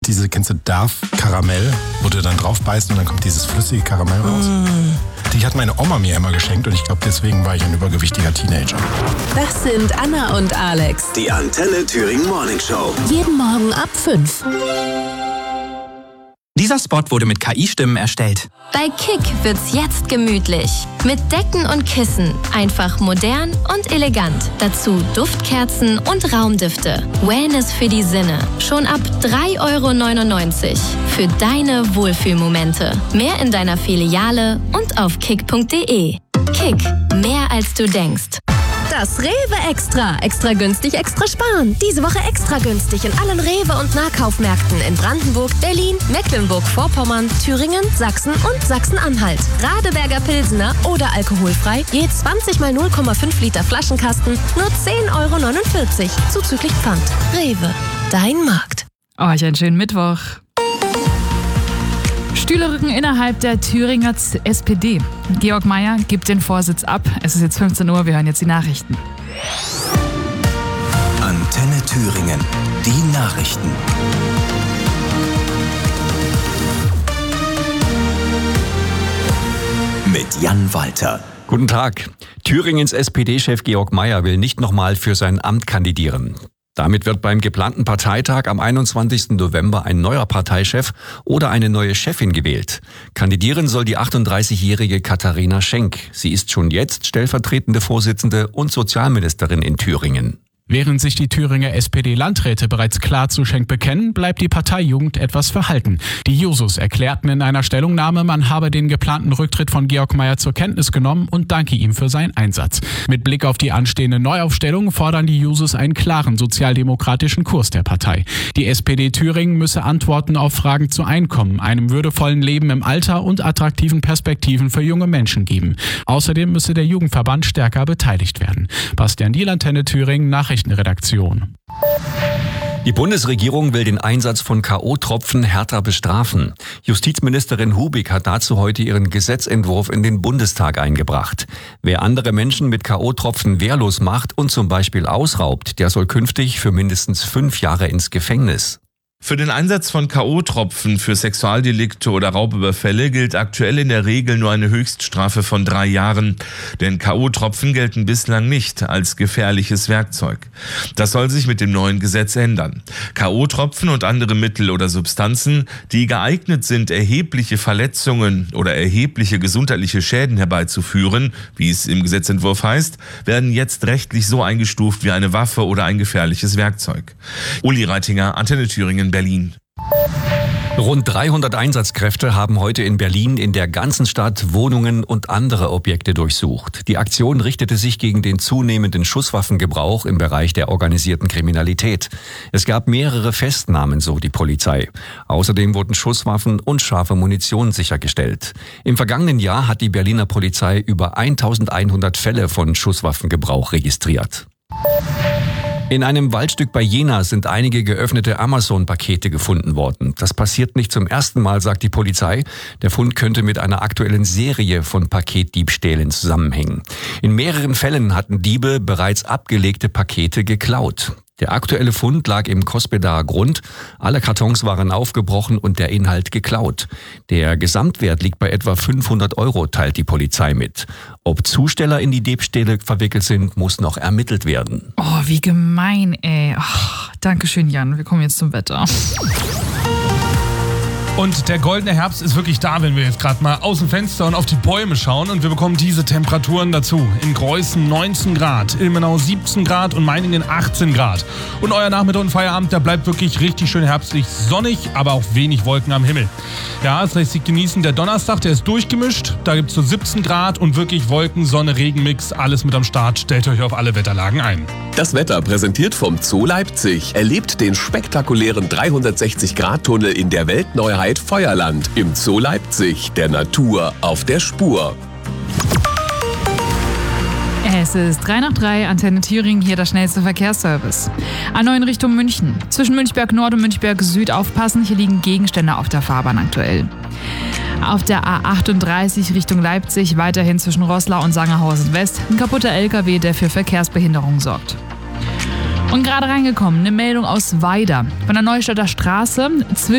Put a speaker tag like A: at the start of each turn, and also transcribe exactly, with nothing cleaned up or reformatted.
A: diese, kennst du Darf Karamell, wo du dann drauf beißt und dann kommt dieses flüssige Karamell raus. Mm. Die hat meine Oma mir immer geschenkt und ich glaube, deswegen war ich ein übergewichtiger Teenager.
B: Das sind Anna und Alex.
C: Die Antenne Thüringen Morning Show.
B: Jeden Morgen ab fünf.
D: Dieser Spot wurde mit K I-Stimmen erstellt.
E: Bei Kick wird's jetzt gemütlich. Mit Decken und Kissen. Einfach modern und elegant. Dazu Duftkerzen und Raumdüfte. Wellness für die Sinne. Schon ab drei Euro neunundneunzig. Für deine Wohlfühlmomente. Mehr in deiner Filiale und auf kick punkt de. Kick. Mehr als du denkst.
B: Das Rewe Extra. Extra günstig, extra sparen. Diese Woche extra günstig in allen Rewe- und Nahkaufmärkten in Brandenburg, Berlin, Mecklenburg-Vorpommern, Thüringen, Sachsen und Sachsen-Anhalt. Radeberger Pilsener oder alkoholfrei, je zwanzig mal null Komma fünf Liter Flaschenkasten, nur zehn Euro neunundvierzig. Zuzüglich Pfand. Rewe. Dein Markt.
F: Euch einen schönen Mittwoch. Stühlerücken innerhalb der Thüringer S P D. Georg Mayer gibt den Vorsitz ab. Es ist jetzt fünfzehn Uhr, wir hören jetzt die Nachrichten.
C: Antenne Thüringen, die Nachrichten. Mit Jan Walter.
G: Guten Tag. Thüringens S P D-Chef Georg Mayer will nicht nochmal für sein Amt kandidieren. Damit wird beim geplanten Parteitag am einundzwanzigsten November ein neuer Parteichef oder eine neue Chefin gewählt. Kandidieren soll die achtunddreißigjährige Katharina Schenk. Sie ist schon jetzt stellvertretende Vorsitzende und Sozialministerin in Thüringen.
H: Während sich die Thüringer S P D-Landräte bereits klar zu Schenk bekennen, bleibt die Parteijugend etwas verhalten. Die Jusos erklärten in einer Stellungnahme, man habe den geplanten Rücktritt von Georg Mayer zur Kenntnis genommen und danke ihm für seinen Einsatz. Mit Blick auf die anstehende Neuaufstellung fordern die Jusos einen klaren sozialdemokratischen Kurs der Partei. Die S P D Thüringen müsse Antworten auf Fragen zu Einkommen, einem würdevollen Leben im Alter und attraktiven Perspektiven für junge Menschen geben. Außerdem müsse der Jugendverband stärker beteiligt werden. Bastian Diel, Antenne Thüringen, Nachrichten. Redaktion.
G: Die Bundesregierung will den Einsatz von K O-Tropfen härter bestrafen. Justizministerin Hubig hat dazu heute ihren Gesetzentwurf in den Bundestag eingebracht. Wer andere Menschen mit K O-Tropfen wehrlos macht und zum Beispiel ausraubt, der soll künftig für mindestens fünf Jahre ins Gefängnis.
I: Für den Einsatz von K O-Tropfen für Sexualdelikte oder Raubüberfälle gilt aktuell in der Regel nur eine Höchststrafe von drei Jahren. Denn K O-Tropfen gelten bislang nicht als gefährliches Werkzeug. Das soll sich mit dem neuen Gesetz ändern. K O-Tropfen und andere Mittel oder Substanzen, die geeignet sind, erhebliche Verletzungen oder erhebliche gesundheitliche Schäden herbeizuführen, wie es im Gesetzentwurf heißt, werden jetzt rechtlich so eingestuft wie eine Waffe oder ein gefährliches Werkzeug. Uli Reitinger, Antenne Thüringen, Berlin.
G: Rund dreihundert Einsatzkräfte haben heute in Berlin in der ganzen Stadt Wohnungen und andere Objekte durchsucht. Die Aktion richtete sich gegen den zunehmenden Schusswaffengebrauch im Bereich der organisierten Kriminalität. Es gab mehrere Festnahmen, so die Polizei. Außerdem wurden Schusswaffen und scharfe Munition sichergestellt. Im vergangenen Jahr hat die Berliner Polizei über eintausendeinhundert Fälle von Schusswaffengebrauch registriert. In einem Waldstück bei Jena sind einige geöffnete Amazon-Pakete gefunden worden. Das passiert nicht zum ersten Mal, sagt die Polizei. Der Fund könnte mit einer aktuellen Serie von Paketdiebstählen zusammenhängen. In mehreren Fällen hatten Diebe bereits abgelegte Pakete geklaut. Der aktuelle Fund lag im Kospedaer Grund. Alle Kartons waren aufgebrochen und der Inhalt geklaut. Der Gesamtwert liegt bei etwa fünfhundert Euro, teilt die Polizei mit. Ob Zusteller in die Diebstähle verwickelt sind, muss noch ermittelt werden.
F: Oh, wie gemein, ey. Oh, Dankeschön, Jan. Wir kommen jetzt zum Wetter.
H: Und der goldene Herbst ist wirklich da, wenn wir jetzt gerade mal aus dem Fenster und auf die Bäume schauen. Und wir bekommen diese Temperaturen dazu. In Greußen neunzehn Grad, Ilmenau siebzehn Grad und Meiningen achtzehn Grad. Und euer Nachmittag und Feierabend, der bleibt wirklich richtig schön herbstlich, sonnig, aber auch wenig Wolken am Himmel. Ja, es lässt sich genießen. Der Donnerstag, der ist durchgemischt. Da gibt es so siebzehn Grad und wirklich Wolken, Sonne, Regenmix, alles mit am Start. Stellt euch auf alle Wetterlagen ein.
J: Das Wetter präsentiert vom Zoo Leipzig. Erlebt den spektakulären dreihundertsechzig Grad Tunnel in der Weltneuheit Feuerland im Zoo Leipzig, der Natur auf der Spur.
F: Es ist drei nach drei, Antenne Thüringen, hier der schnellste Verkehrsservice. A neun Richtung München. Zwischen Münchberg Nord und Münchberg Süd aufpassen, hier liegen Gegenstände auf der Fahrbahn aktuell. Auf der A achtunddreißig Richtung Leipzig, weiterhin zwischen Roßlau und Sangerhausen West, ein kaputter L K W, der für Verkehrsbehinderung sorgt. Und gerade reingekommen, eine Meldung aus Weida. Von der Neustädter Straße,